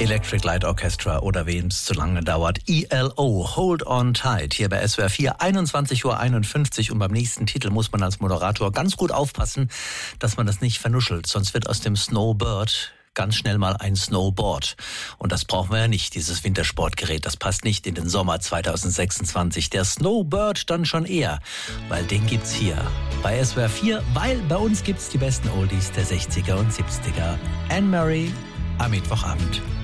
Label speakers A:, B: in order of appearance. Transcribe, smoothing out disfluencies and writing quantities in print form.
A: Electric Light Orchestra oder wem es zu lange dauert. ELO, Hold On Tight, hier bei SWR 4, 21:51 Uhr. Und beim nächsten Titel muss man als Moderator ganz gut aufpassen, dass man das nicht vernuschelt. Sonst wird aus dem Snowbird ganz schnell mal ein Snowboard. Und das brauchen wir ja nicht, dieses Wintersportgerät. Das passt nicht in den Sommer 2026. Der Snowbird dann schon eher, weil den gibt's hier bei SWR 4, weil bei uns gibt's die besten Oldies der 60er und 70er. Anne-Marie am Mittwochabend.